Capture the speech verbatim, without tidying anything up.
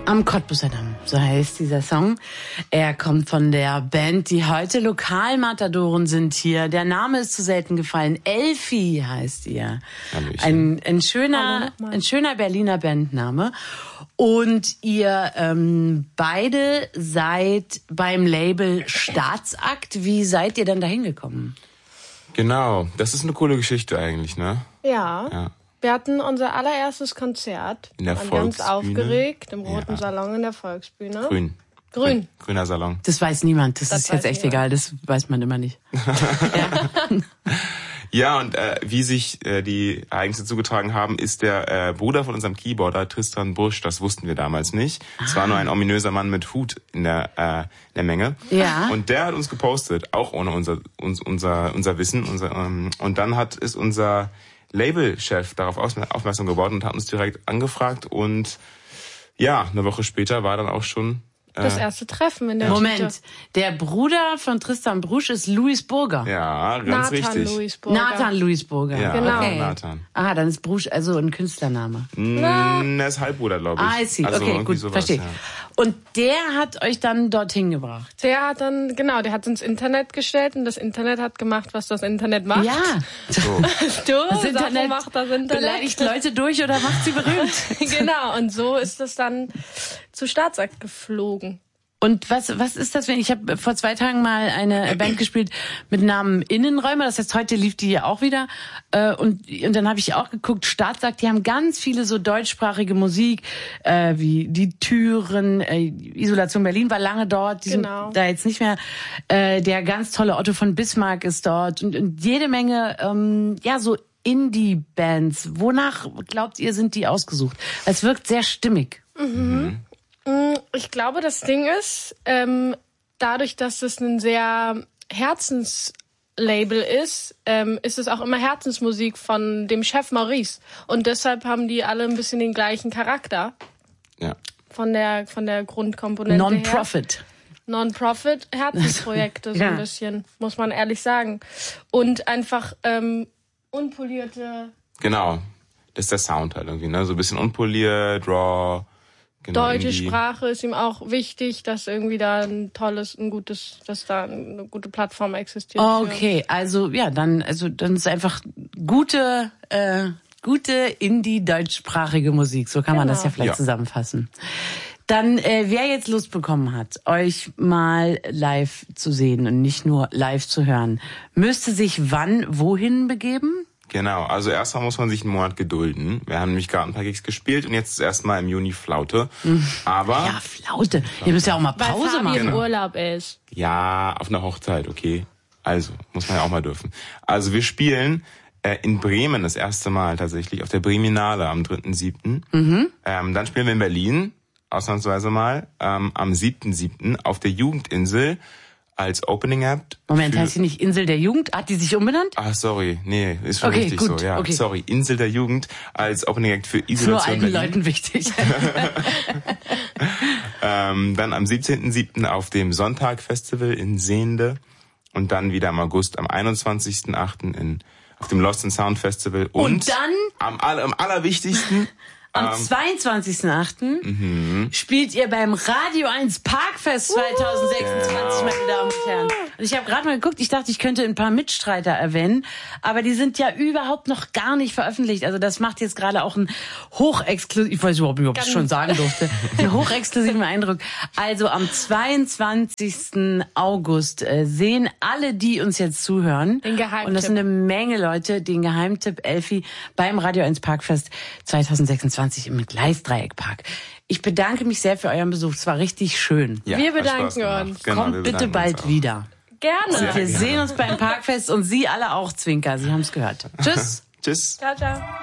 Am Cottbuser Damm, so heißt dieser Song. Er kommt von der Band, die heute Lokalmatadoren sind hier. Der Name ist zu selten gefallen. Elfi heißt ihr. Ein, ein schöner, ein schöner Berliner Bandname. Und ihr ähm, beide seid beim Label Staatsakt. Wie seid ihr denn da hingekommen? Genau, das ist eine coole Geschichte eigentlich, ne? Ja. ja. Wir hatten unser allererstes Konzert. In der Volksbühne. Ganz aufgeregt, im Roten ja. Salon in der Volksbühne. Grün. Grün. Grüner Salon. Das weiß niemand, das, das ist jetzt echt niemand. Egal, das weiß man immer nicht. ja. ja, und äh, wie sich äh, die Ereignisse zugetragen haben, ist der äh, Bruder von unserem Keyboarder, Tristan Busch, das wussten wir damals nicht. Es ah. war nur ein ominöser Mann mit Hut in der, äh, in der Menge. Ja. Und der hat uns gepostet, auch ohne unser, uns, unser, unser Wissen. Unser, ähm, und dann hat ist unser Labelchef darauf aufmerksam geworden und hat uns direkt angefragt und ja, eine Woche später war dann auch schon äh, das erste Treffen in der Moment, Tüte. Der Bruder von Tristan Busch ist Louis Burger. Ja, ganz Nathan richtig. Louis Burger. Nathan Louis Burger. Ja, genau. Okay. Nathan. Ah, dann ist Busch also ein Künstlername. Mm, er ist Halbbruder, glaube ich. Ah, I see. Also okay, gut, sowas, verstehe. Ja. Und der hat euch dann dorthin gebracht? Der hat dann, genau, der hat ins Internet gestellt und das Internet hat gemacht, was das Internet macht. Ja. So. du, das Internet macht das Internet. Beleidigt Leute durch oder macht sie berühmt. Genau, und so ist es dann zu Staatsakt geflogen. Und was was ist das, wenn ich habe vor zwei Tagen mal eine Band gespielt mit Namen Innenräumer, das heißt, heute lief die ja auch wieder äh, und und dann habe ich auch geguckt, Staatsakt, die haben ganz viele so deutschsprachige Musik, äh, wie die Türen, äh, Isolation Berlin war lange dort, die genau. sind da jetzt nicht mehr, äh, der ganz tolle Otto von Bismarck ist dort und, und jede Menge ähm, ja so Indie-Bands. Wonach glaubt ihr, sind die ausgesucht? Es wirkt sehr stimmig. Mhm. Ich glaube, das Ding ist, ähm, dadurch, dass es ein sehr Herzenslabel ist, ähm, ist es auch immer Herzensmusik von dem Chef Maurice. Und deshalb haben die alle ein bisschen den gleichen Charakter. Ja. Von der, von der Grundkomponente Non-Profit. her. Non-Profit, Herzensprojekte, so ja. ein bisschen, muss man ehrlich sagen. Und einfach ähm, unpolierte... Genau, das ist der Sound halt irgendwie, ne? So ein bisschen unpoliert, raw... Genau, Deutsche irgendwie. Sprache ist ihm auch wichtig, dass irgendwie da ein tolles, ein gutes, dass da eine gute Plattform existiert. Okay, also ja, dann also dann ist einfach gute äh, gute Indie-deutschsprachige Musik, so kann man genau. das ja vielleicht ja. zusammenfassen. Dann äh, wer jetzt Lust bekommen hat, euch mal live zu sehen und nicht nur live zu hören, müsste sich wann wohin begeben? Genau, also erstmal muss man sich einen Monat gedulden. Wir haben nämlich gerade ein paar Gigs gespielt und jetzt ist erstmal im Juni Flaute. Aber ja, Flaute. Ihr müsst ja auch mal Pause Weil machen. Fabi im Urlaub ist. Ja, auf einer Hochzeit, okay. Also, muss man ja auch mal dürfen. Also wir spielen äh, in Bremen das erste Mal tatsächlich, auf der Breminale am dritten siebten Mhm. Ähm, dann spielen wir in Berlin, ausnahmsweise mal, ähm, am siebten siebten auf der Jugendinsel als Opening Act. Moment, heißt die nicht Insel der Jugend? Hat die sich umbenannt? Ah, sorry, nee, ist schon okay, richtig gut, so, ja. Okay. Sorry, Insel der Jugend als Opening Act für Isolation Nur alten Berlin. Leuten wichtig. ähm, dann am siebzehnten siebten auf dem Sonntag-Festival in Sehnde und dann wieder im August am einundzwanzigsten achten in auf dem Lost and Sound Festival und, und dann am, am allerwichtigsten am ähm, zweiundzwanzigsten achten Mhm. spielt ihr beim Radio eins Parkfest zweitausendsechsundzwanzig, Genau. meine Damen und Herren. Und ich habe gerade mal geguckt, ich dachte, ich könnte ein paar Mitstreiter erwähnen, aber die sind ja überhaupt noch gar nicht veröffentlicht. Also das macht jetzt gerade auch einen hochexklusiven, ich weiß überhaupt nicht, ob ich es schon sagen durfte, einen hochexklusiven Eindruck. Also am zweiundzwanzigsten August äh, sehen alle, die uns jetzt zuhören, den Geheimtipp. und das sind eine Menge Leute, den Geheimtipp Elfi beim Radio eins Parkfest zweitausendsechsundzwanzig im Gleisdreieckpark. Ich bedanke mich sehr für euren Besuch. Es war richtig schön. Ja, Wir hat bedanken Spaß gemacht. uns. Genau, Kommt wir bitte bedanken bald uns auch. wieder. Gerne. Sehr Wir gerne. sehen uns beim Parkfest und Sie alle auch, Zwinker. Sie haben es gehört. Tschüss. Tschüss. Ciao, ciao.